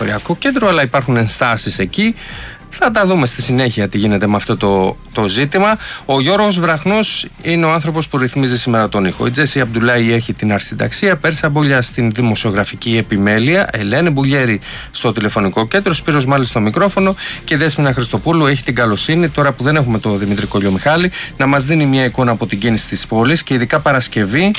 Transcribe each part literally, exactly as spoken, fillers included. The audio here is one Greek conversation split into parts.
πληροφοριακό κέντρο, αλλά υπάρχουν ενστάσεις εκεί. Θα τα δούμε στη συνέχεια τι γίνεται με αυτό το, το ζήτημα. Ο Γιώργος Βραχνός είναι ο άνθρωπος που ρυθμίζει σήμερα τον ήχο. Η Τζέσι Αμπτουλάη έχει την αρχισυνταξία, Πέρσα Μπολιά στην δημοσιογραφική επιμέλεια, Ελένη Μπουλιέρη στο τηλεφωνικό κέντρο, Σπύρος Μάλης στο μικρόφωνο και η Δέσποινα Χριστοπούλου έχει την καλοσύνη, τώρα που δεν έχουμε το Δημήτρη Κολιομιχάλη, να μας δίνει μια εικόνα από την κίνηση της πόλης και ειδικά Παρασκευή.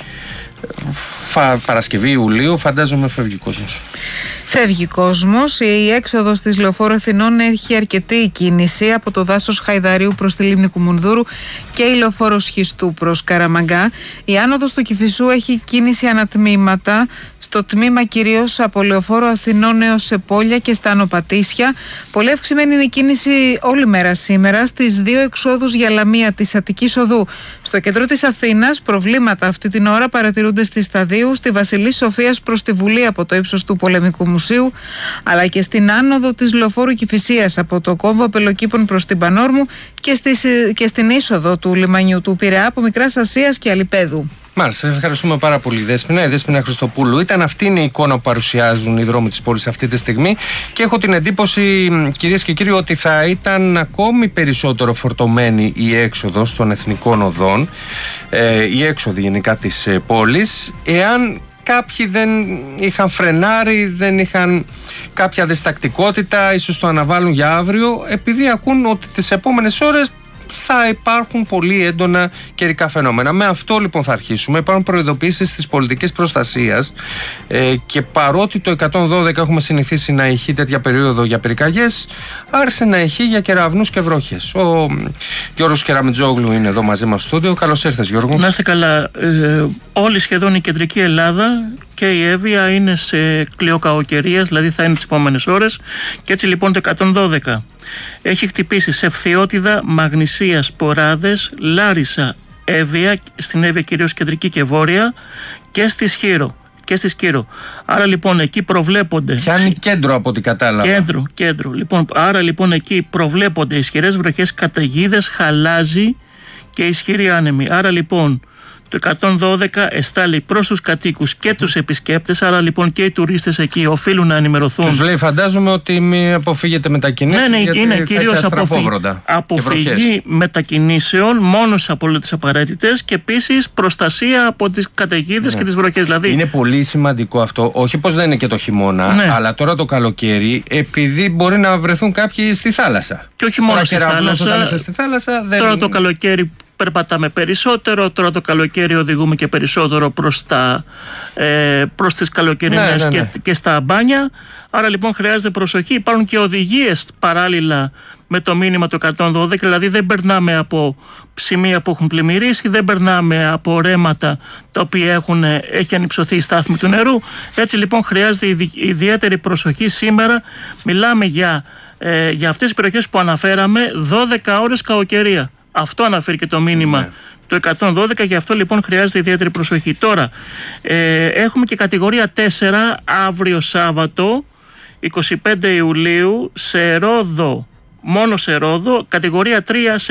Φα, Παρασκευή Ιουλίου, φαντάζομαι φεύγει κόσμος. Φεύγει κόσμος. Η έξοδος της Λεωφόρου Αθηνών έχει αρκετή κίνηση από το δάσος Χαϊδαρίου προς τη λίμνη Κουμουνδούρου και η Λεωφόρο Σχιστού προς Καραμαγκά. Η άνοδος του Κηφισού έχει κίνηση ανατμήματα. Στο τμήμα κυρίως από Λεωφόρο Αθηνών έως Σεπόλια και στα Ανοπατήσια. Πολύ αυξημένη είναι η κίνηση όλη μέρα σήμερα στις δύο εξόδους για Λαμία της Αττικής Οδού. Στο κέντρο της Αθήνας προβλήματα αυτή την ώρα παρατηρούνται στη Σταδίου, στη Βασιλής Σοφίας προς τη Βουλή από το ύψος του Πολεμικού Μουσείου, αλλά και στην άνοδο της Λεωφόρου Κηφισίας από το κόμβο Πελοκήπων προς την Πανόρμου και, στις, και στην είσοδο του λιμανιού του Πειραιά από Μικράς Ασίας και Αλιπέδου. Μάλιστα, ευχαριστούμε πάρα πολύ, Δέσποινα. Η Δέσποινα Χριστοπούλου ήταν. Αυτή είναι η εικόνα που παρουσιάζουν οι δρόμοι της πόλης αυτή τη στιγμή. Και έχω την εντύπωση, κυρίες και κύριοι, ότι θα ήταν ακόμη περισσότερο φορτωμένη η έξοδος των εθνικών οδών, ε, η έξοδη γενικά της ε, πόλης, εάν κάποιοι δεν είχαν φρενάρει, δεν είχαν κάποια διστακτικότητα, ίσως το αναβάλουν για αύριο, επειδή ακούν ότι τις επόμενες ώρες θα υπάρχουν πολύ έντονα καιρικά φαινόμενα. Με αυτό λοιπόν θα αρχίσουμε. Υπάρχουν προειδοποιήσεις της πολιτικής προστασίας ε, και παρότι το εκατόν δώδεκα έχουμε συνηθίσει να ηχεί τέτοια περίοδο για πυρκαγιές, άρχισε να ηχεί για κεραυνούς και βροχές. Ο Γιώργος Κεραμετζόγλου είναι εδώ μαζί μας στο στούντιο. Καλώς ήρθες, Γιώργο. Να είστε καλά. Ε, όλη σχεδόν η κεντρική Ελλάδα και η Εύβοια είναι σε κλειοκαοκαιρίας, δηλαδή θα είναι τις επόμενες ώρες, και έτσι λοιπόν το εκατόν δώδεκα έχει χτυπήσει σε Φθιώτιδα, Μαγνησία, Σποράδες, Λάρισα, Εύβοια, στην Εύβοια κυρίως κεντρική και βόρεια, και στη Σχύρο και στη Σκύρο. Άρα λοιπόν εκεί προβλέπονται. Πιάνει κέντρο από ό,τι κατάλαβα. Κέντρο, κέντρο. Λοιπόν, άρα λοιπόν εκεί προβλέπονται ισχυρές βροχές, καταιγίδες, χαλάζι και ισχυροί άνεμοι. Άρα λοιπόν το εκατόν δώδεκα εστάλει προς τους κατοίκους και τους επισκέπτες, άρα λοιπόν και οι τουρίστες εκεί οφείλουν να ενημερωθούν. Τους λέει, φαντάζομαι, ότι μην αποφύγετε μετακινήσεις. Ναι, ναι, γιατί είναι κυρίως αποφύγη, αποφυγή μετακινήσεων μόνο σε απολύτως απαραίτητες και επίσης προστασία από τις καταιγίδες, ναι, και τις βροχές. Δηλαδή, είναι πολύ σημαντικό αυτό. Όχι πως δεν είναι και το χειμώνα, ναι, αλλά τώρα το καλοκαίρι, επειδή μπορεί να βρεθούν κάποιοι στη θάλασσα. Και όχι μόνο στη θάλασσα. Όταν είσαι στη θάλασσα δεν... Τώρα το καλοκαίρι περπατάμε περισσότερο, τώρα το καλοκαίρι οδηγούμε και περισσότερο προς, τα, ε, προς τις καλοκαιρινές, ναι, ναι, ναι. Και, και στα μπάνια. Άρα λοιπόν χρειάζεται προσοχή. Υπάρχουν και οδηγίες παράλληλα με το μήνυμα του εκατόν δώδεκα, δηλαδή δεν περνάμε από σημεία που έχουν πλημμυρίσει, δεν περνάμε από ρέματα τα οποία έχουν, έχει ανυψωθεί η στάθμη του νερού. Έτσι λοιπόν χρειάζεται ειδι, ιδιαίτερη προσοχή. Σήμερα μιλάμε για, ε, για αυτές τις περιοχές που αναφέραμε, δώδεκα ώρες κακοκαιρία. Αυτό αναφέρει και το μήνυμα, ναι, το εκατόν δώδεκα, γι' αυτό λοιπόν χρειάζεται ιδιαίτερη προσοχή. Τώρα ε, έχουμε και κατηγορία τέσσερα αύριο Σάββατο εικοστή πέμπτη Ιουλίου σε Ρόδο, μόνο σε Ρόδο, κατηγορία τρία σε